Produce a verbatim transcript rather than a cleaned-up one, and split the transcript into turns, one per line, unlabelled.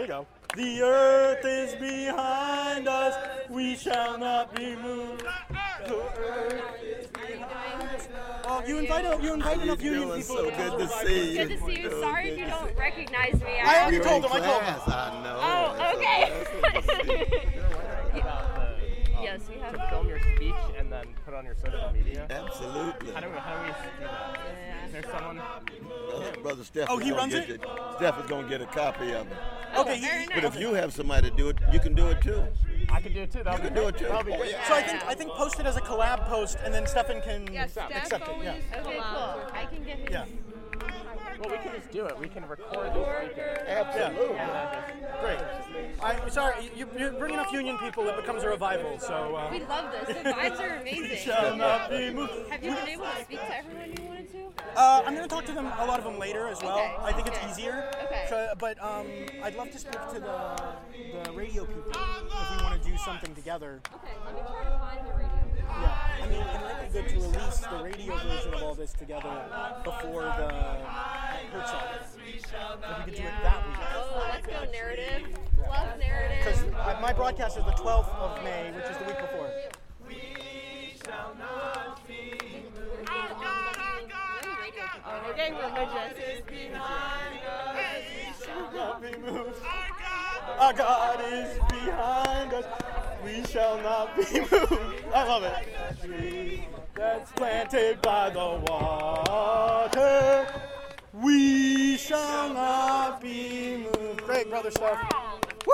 go. The earth is behind us, we shall not be moved. The earth is behind us. Oh, you invite you invite enough union
doing
people.
So good to see you.
Good to see you. Sorry if you don't recognize me.
I already
You're
told
in
him. I told him.
class, I know.
Oh, okay.
About the, um,
Yes, we have-
to film your speech and then put on your social media.
Absolutely.
How do we, how do we do that?
Yeah.
Is there someone?
Brother, Brother Steph
Oh,
is
he
gonna
runs
get
it?
the- Steph is going to get a copy of it.
Okay,
very
he-
nice.
But if you have somebody to do it, you can do it too.
I could do it too. That'll
You
be
can do it
great.
too.
That'll be
Oh,
great.
yeah.
So I think I think post it as a collab post, and then Stefan can
Yeah, Steph
accept it.
always
Yeah.
Okay, cool. I can get his.
Yeah.
Well, we can just do it. We can record this speaker.
Absolutely.
Great. I'm sorry, you, you bring enough union people, it becomes a revival. So. Uh,
We love this. The vibes are amazing.
shall not be moved.
Have you been able to speak to everyone you wanted to?
Uh, I'm going to talk to them, a lot of them later as well.
Okay,
I think it's
okay.
easier.
Okay.
So- but um, I'd love to speak to the the radio people if we want to do something together.
Okay, let me try to find the radio.
Yeah. I mean, it might be good to release the radio version of all this together before the Hertz song. If we could do it that week.
Oh, let's go narrative. Love narrative.
Because my broadcast is the twelfth of May, which is the week before.
Oh, we're getting religious.
Shall not be moved. Our God is behind us. We shall not be moved. I love it. Tree that's planted by the water. We shall not be moved. Great, brother stuff.